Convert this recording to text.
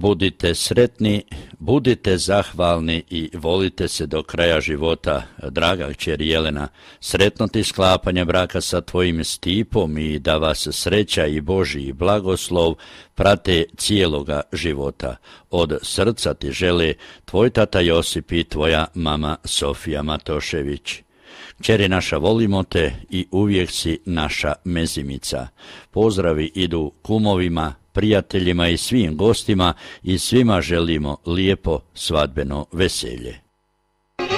Budite sretni, budite zahvalni i volite se do kraja života, draga kćeri Jelena. Sretno ti sklapanje braka sa tvojim Stipom i da vas sreća i Božji blagoslov prate cijeloga života. Od srca ti žele tvoj tata Josip i tvoja mama Sofija Matošević. Kćeri naša, volimo te i uvijek si naša mezimica. Pozdravi idu kumovima, prijateljima i svim gostima i svima želimo lijepo svadbeno veselje.